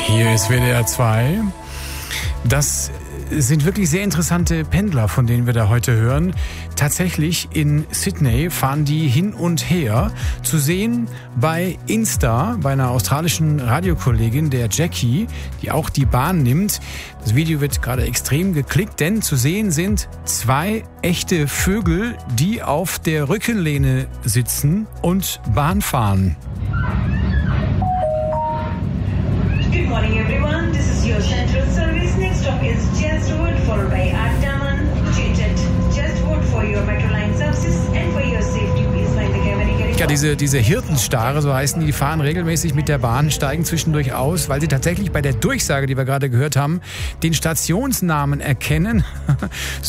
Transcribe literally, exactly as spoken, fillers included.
Hier ist W D R zwei. Das sind wirklich sehr interessante Pendler, von denen wir da heute hören. Tatsächlich in Sydney fahren die hin und her. Zu sehen bei Insta, bei einer australischen Radiokollegin, der Jackie, die auch die Bahn nimmt. Das Video wird gerade extrem geklickt, denn zu sehen sind zwei echte Vögel, die auf der Rückenlehne sitzen und Bahn fahren. Good morning everyone, this is your Central Service. Next stop is Chatswood, followed by Ardaman. Change at Chatswood for your Metro Line services and for your safety, please mind the cabin getting. Ja, diese, diese Hirtenstare, so heißen die, die fahren regelmäßig mit der Bahn, steigen zwischendurch aus, weil sie tatsächlich bei der Durchsage, die wir gerade gehört haben, den Stationsnamen erkennen.